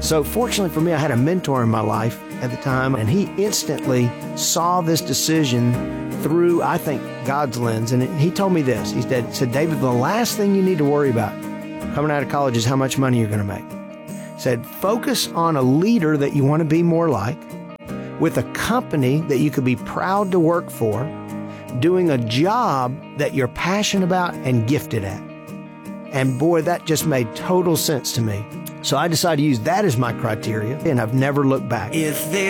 So fortunately for me, I had a mentor in my life at the time, and he instantly saw this decision through, I think, God's lens. And he told me this. He said, David, the last thing you need to worry about coming out of college is how much money you're going to make. He said, focus on a leader that you want to be more like, with a company that you could be proud to work for, doing a job that you're passionate about and gifted at. And boy, that just made total sense to me. So I decided to use that as my criteria, and I've never looked back.